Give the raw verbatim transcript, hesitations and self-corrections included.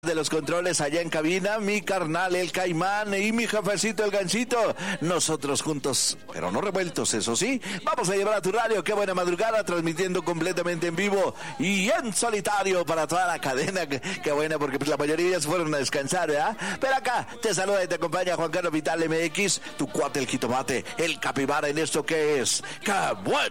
De los controles allá en cabina, mi carnal el Caimán y mi jefecito el Ganchito. Nosotros juntos, pero no revueltos, eso sí. Vamos a llevar a tu radio, qué buena madrugada, transmitiendo completamente en vivo y en solitario para toda la cadena. Qué buena, porque pues la mayoría ya se fueron a descansar, ¿verdad? Pero acá te saluda y te acompaña Juan Carlos Vital M X, tu cuate el jitomate, el capibara en esto que es ¡qué buena